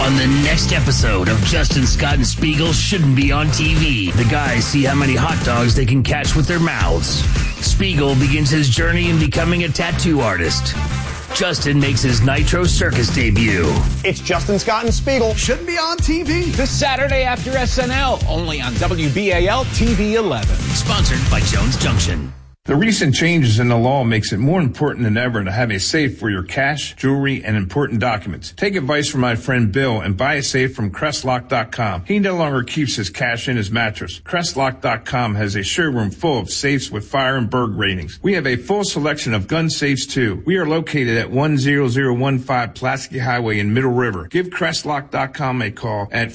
On the next episode of Justin, Scott, and Spiegel Shouldn't Be on TV, the guys see how many hot dogs they can catch with their mouths. Spiegel begins his journey in becoming a tattoo artist. Justin makes his Nitro Circus debut. It's Justin, Scott, and Spiegel. Shouldn't be on TV. This Saturday after SNL, only on WBAL TV 11. Sponsored by Jones Junction. The recent changes in the law makes it more important than ever to have a safe for your cash, jewelry, and important documents. Take advice from my friend Bill and buy a safe from Crestlock.com. He no longer keeps his cash in his mattress. Crestlock.com has a showroom full of safes with fire and burg ratings. We have a full selection of gun safes too. We are located at 10015 Pulaski Highway in Middle River. Give Crestlock.com a call at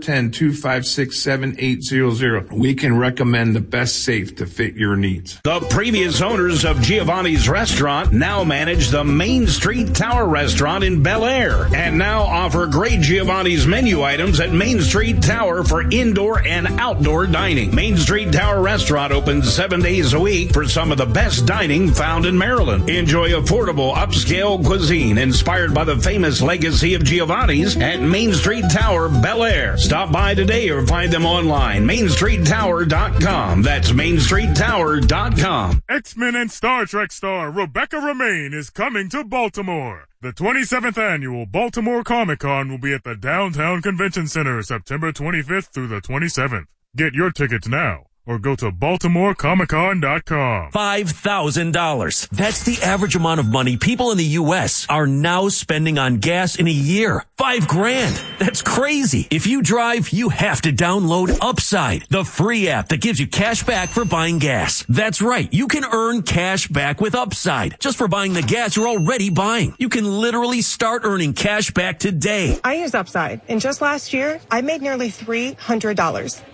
410-256-7800. We can recommend the best safe to fit your needs. The previous owners of Giovanni's Restaurant now manage the Main Street Tower Restaurant in Bel Air and now offer great Giovanni's menu items at Main Street Tower for indoor and outdoor dining. Main Street Tower Restaurant opens 7 days a week for some of the best dining found in Maryland. Enjoy affordable upscale cuisine inspired by the famous legacy of Giovanni's at Main Street Tower, Bel Air. Stop by today or find them online, mainstreettower.com. That's mainstreettower.com. X-Men and Star Trek star Rebecca Romijn is coming to Baltimore. The 27th annual Baltimore Comic-Con will be at the Downtown Convention Center September 25th through the 27th. Get your tickets now or go to BaltimoreComicCon.com. $5,000. That's the average amount of money people in the U.S. are now spending on gas in a year. $5,000. That's crazy. If you drive, you have to download Upside, the free app that gives you cash back for buying gas. That's right. You can earn cash back with Upside just for buying the gas you're already buying. You can literally start earning cash back today. I use Upside, and just last year, I made nearly $300.